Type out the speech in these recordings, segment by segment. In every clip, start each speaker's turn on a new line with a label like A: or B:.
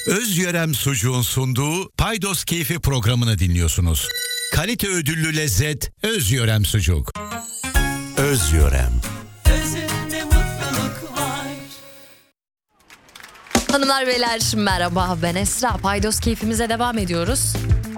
A: Özyörem Sucuğun sunduğu Paydos Keyfi programını dinliyorsunuz. Kalite ödüllü lezzet Özyörem Sucuk. Özyörem.
B: Özünde mutluluk var.
C: Hanımlar beyler merhaba, ben Esra. Paydos keyfimize devam ediyoruz.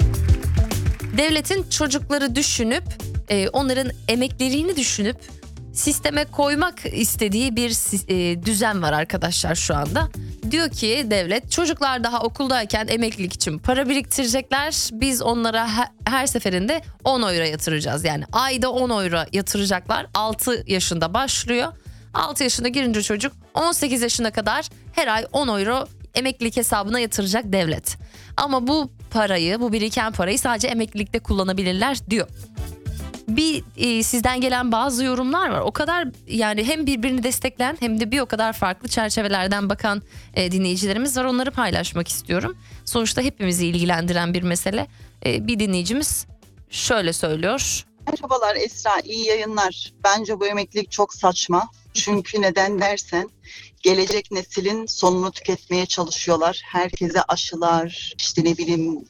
C: Devletin çocukları düşünüp onların emekliliğini düşünüp sisteme koymak istediği bir düzen var arkadaşlar şu anda. Diyor ki devlet, çocuklar daha okuldayken emeklilik için para biriktirecekler. Biz onlara her seferinde 10 euro yatıracağız. Yani ayda 10 euro yatıracaklar. 6 yaşında başlıyor. 6 yaşına girince çocuk 18 yaşına kadar her ay 10 euro emeklilik hesabına yatıracak devlet. Ama bu biriken parayı sadece emeklilikte kullanabilirler diyor. Sizden gelen bazı yorumlar var. O kadar yani hem birbirini destekleyen hem de bir o kadar farklı çerçevelerden bakan dinleyicilerimiz var. Onları paylaşmak istiyorum. Sonuçta hepimizi ilgilendiren bir mesele. Bir dinleyicimiz şöyle söylüyor.
D: Merhabalar Esra, iyi yayınlar. Bence bu emeklilik çok saçma. Çünkü neden dersen gelecek neslin sonunu tüketmeye çalışıyorlar. Herkese aşılar, işte ne bileyim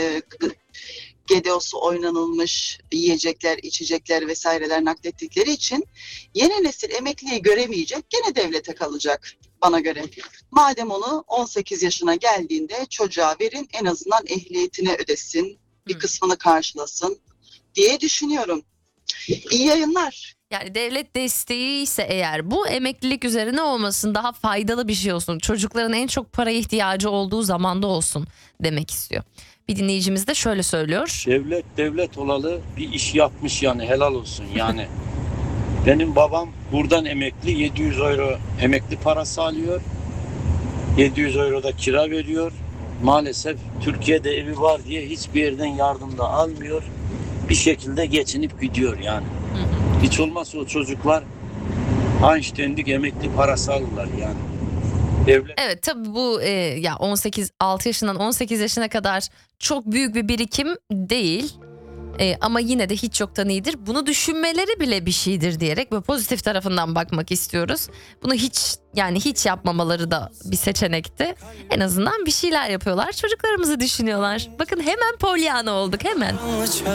D: GDO'su oynanılmış yiyecekler, içecekler vesaireler naklettikleri için yeni nesil emekliliği göremeyecek, gene devlete kalacak bana göre. Madem onu 18 yaşına geldiğinde çocuğa verin, en azından ehliyetini ödesin, bir kısmını karşılasın diye düşünüyorum. İyi yayınlar.
C: Yani devlet desteği ise eğer bu emeklilik üzerine olmasın, daha faydalı bir şey olsun. Çocukların en çok paraya ihtiyacı olduğu zamanda olsun demek istiyor. Bir dinleyicimiz de şöyle söylüyor.
E: Devlet olalı bir iş yapmış, yani helal olsun yani. Benim babam buradan emekli, 700 euro emekli parası alıyor. 700 euro da kira veriyor. Maalesef Türkiye'de evi var diye hiçbir yerden yardım da almıyor. Bir şekilde geçinip gidiyor yani. Hiç olmazsa o çocuklar Einstein'lik emekli parası alırlar yani.
C: Evet tabii bu 6 yaşından 18 yaşına kadar çok büyük bir birikim değil. Ama yine de hiç yoktan iyidir. Bunu düşünmeleri bile bir şeydir diyerek ve pozitif tarafından bakmak istiyoruz. Bunu hiç yapmamaları da bir seçenekti. En azından bir şeyler yapıyorlar. Çocuklarımızı düşünüyorlar. Bakın hemen Pollyanna olduk hemen.